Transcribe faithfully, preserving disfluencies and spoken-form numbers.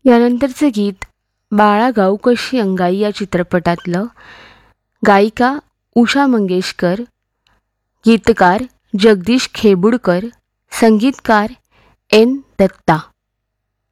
यानंतरचं गीत बाळा गाऊ कशी अंगाई या चित्रपटातलं. गायिका उषा मंगेशकर, गीतकार जगदीश खेबुडकर, संगीतकार एन दत्ता.